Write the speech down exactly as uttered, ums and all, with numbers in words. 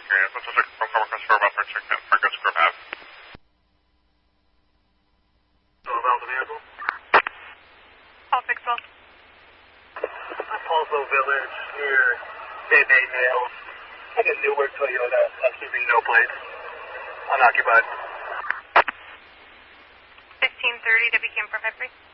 experience. This is a phone call request for about thirteen Fergus Grove Ave. So about the vehicle? Paul Fixwell. Paulsville Village near Bay Bay Nails. Like a Newark Toyota, assuming no plates. Unoccupied. fifteen thirty W K M four five three.